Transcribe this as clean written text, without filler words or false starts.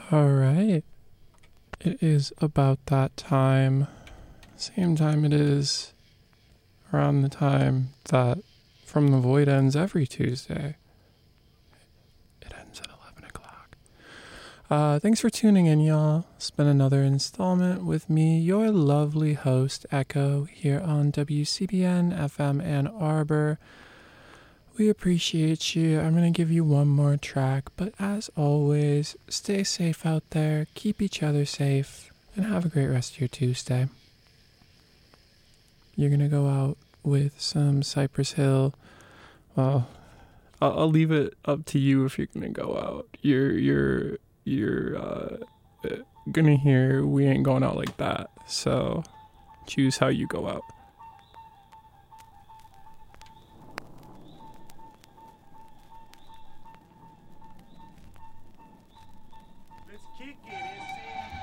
All right. It is about that time. Same time it is around the time that From the Void ends every Tuesday. It ends at 11 o'clock. Thanks for tuning in, y'all. It's been another installment with me, your lovely host, Echo, here on WCBN FM Ann Arbor. We appreciate you. I'm going to give you one more track, but as always, stay safe out there, keep each other safe, and have a great rest of your Tuesday. You're going to go out with some Cypress Hill. Well, I'll leave it up to you if you're going to go out. You're going to hear We Ain't Going Out Like That, so choose how you go out. Let's kick it.